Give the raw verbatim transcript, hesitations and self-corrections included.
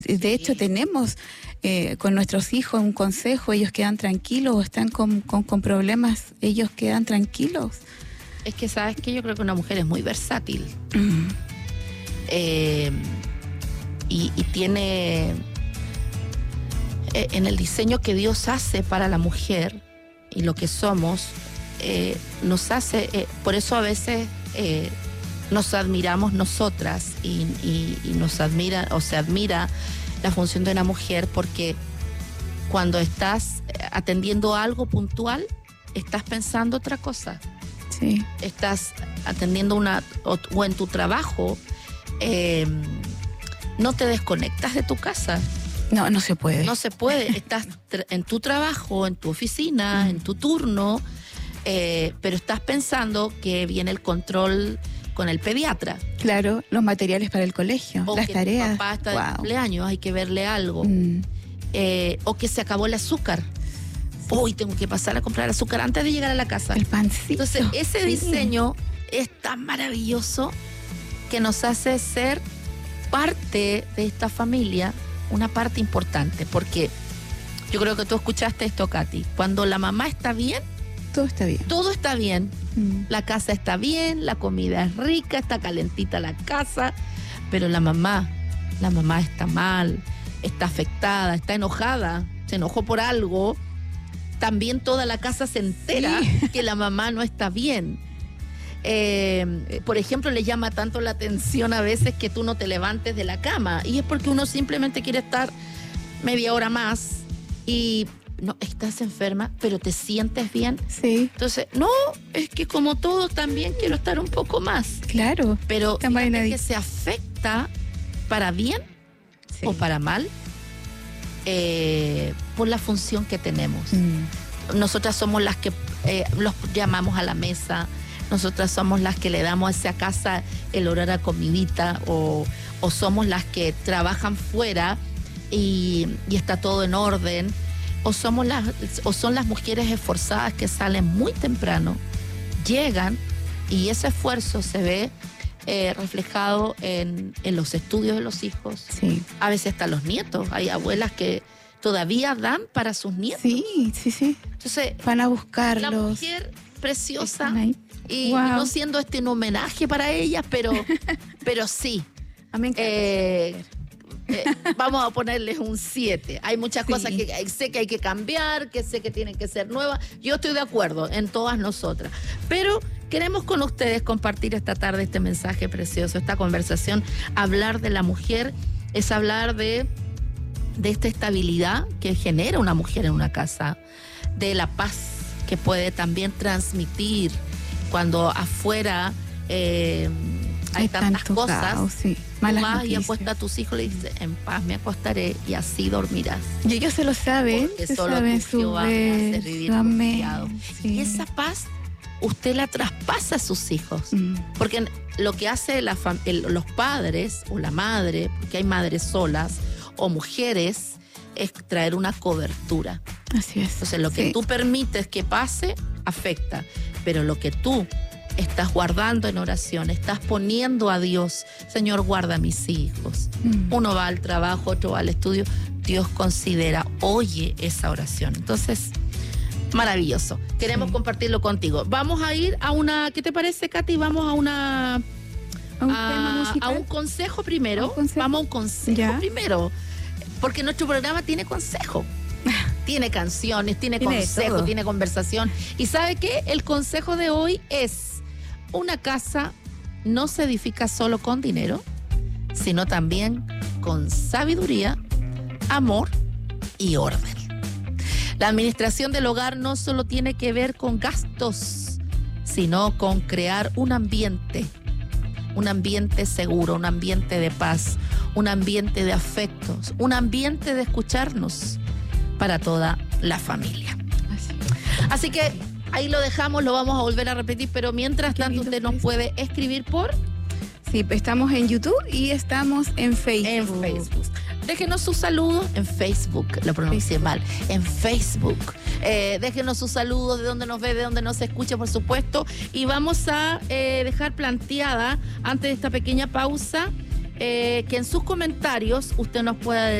De Sí. hecho, tenemos eh, con nuestros hijos un consejo, ellos quedan tranquilos o están con, con, con problemas, ellos quedan tranquilos. Es que, ¿sabes qué? Yo creo que una mujer es muy versátil. Mm. Eh, y, y tiene... Eh, en el diseño que Dios hace para la mujer y lo que somos, eh, nos hace... Eh, por eso a veces... Eh, nos admiramos nosotras y, y, y nos admira o se admira la función de una mujer, porque cuando estás atendiendo algo puntual, estás pensando otra cosa. Sí. Estás atendiendo una, o, o en tu trabajo, eh, no te desconectas de tu casa. No, no se puede. No se puede. Estás en tu trabajo, en tu oficina, mm. en tu turno, eh, pero estás pensando que viene el control con el pediatra. Claro, los materiales para el colegio, o las que tareas. Tu papá está wow. de cumpleaños, hay que verle algo. Mm. Eh, o que se acabó el azúcar. Hoy sí. tengo que pasar a comprar azúcar antes de llegar a la casa. El pancito. Entonces, ese sí. diseño es tan maravilloso que nos hace ser parte de esta familia, una parte importante, porque yo creo que tú escuchaste esto, Katy. Cuando la mamá está bien, todo está bien. Todo está bien. Mm. La casa está bien, la comida es rica, está calentita la casa, pero la mamá, la mamá está mal, está afectada, está enojada, se enojó por algo. También toda la casa se entera sí. que la mamá no está bien. Eh, por ejemplo, le llama tanto la atención a veces que tú no te levantes de la cama, y es porque uno simplemente quiere estar media hora más y no, estás enferma, pero te sientes bien. Sí. Entonces, no, es que como todo también quiero estar un poco más. Claro. Pero fíjate que se afecta para bien sí. o para mal eh, por la función que tenemos. Mm. Nosotras somos las que eh, los llamamos a la mesa, nosotras somos las que le damos a esa casa el olor a comidita, o, o somos las que trabajan fuera y, y está todo en orden. O somos las, o son las mujeres esforzadas que salen muy temprano, llegan y ese esfuerzo se ve eh, reflejado en, en los estudios de los hijos. Sí. A veces hasta los nietos. Hay abuelas que todavía dan para sus nietos. Sí, sí, sí. Entonces, van a buscarlos. La mujer preciosa y, wow. y no siendo este un homenaje para ellas, pero, pero sí. A mí me encanta. Eh, Eh, vamos a ponerles un siete. Hay muchas sí. cosas que sé que hay que cambiar, que sé que tienen que ser nuevas. Yo estoy de acuerdo en todas nosotras. Pero queremos con ustedes compartir esta tarde este mensaje precioso, esta conversación. Hablar de la mujer es hablar de, de esta estabilidad que genera una mujer en una casa, de la paz que puede también transmitir cuando afuera eh, hay, hay tantas cosas. Caos, sí. Malas vas noticias. Y apuesta a tus hijos y le dices, en paz me acostaré y así dormirás. Y ellos se lo saben. Porque se solo saben tu Jehová me hace vivir confiado. Sí. Y esa paz usted la traspasa a sus hijos. Mm. Porque lo que hace la fam- el, los padres o la madre, porque hay madres solas o mujeres, es traer una cobertura. Así es. Entonces lo que sí. tú permites que pase, afecta. Pero lo que tú estás guardando en oración, estás poniendo a Dios, Señor, guarda a mis hijos. Mm. Uno va al trabajo, otro va al estudio. Dios considera, oye esa oración. Entonces, maravilloso. Queremos sí. compartirlo contigo. Vamos a ir a una, ¿qué te parece, Katy? Vamos a una... ¿A un, a, tema musical? A un consejo primero. ¿Un consejo? Vamos a un consejo ¿Ya? primero. Porque nuestro programa tiene consejo. Tiene canciones, tiene, tiene consejo, todo. Tiene conversación. ¿Y sabe qué? El consejo de hoy es: una casa no se edifica solo con dinero, sino también con sabiduría, amor y orden. La administración del hogar no solo tiene que ver con gastos, sino con crear un ambiente, un ambiente seguro, un ambiente de paz, un ambiente de afectos, un ambiente de escucharnos para toda la familia. Así, Así que ahí lo dejamos, lo vamos a volver a repetir, pero mientras Qué tanto usted nos puede escribir por... Sí, estamos en YouTube y estamos en Facebook. En Facebook. Déjenos sus saludos en Facebook, lo pronuncié Facebook. mal, en Facebook. Eh, déjenos sus saludos, de dónde nos ve, de dónde nos escucha, por supuesto. Y vamos a eh, dejar planteada, antes de esta pequeña pausa, eh, que en sus comentarios usted nos pueda